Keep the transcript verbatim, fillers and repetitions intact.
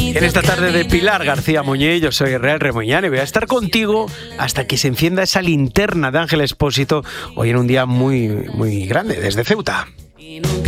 En esta tarde de Pilar García Muñiz, yo soy Real Remuñán y voy a estar contigo hasta que se encienda esa linterna de Ángel Expósito, hoy en un día muy, muy grande, desde Ceuta. Y nunca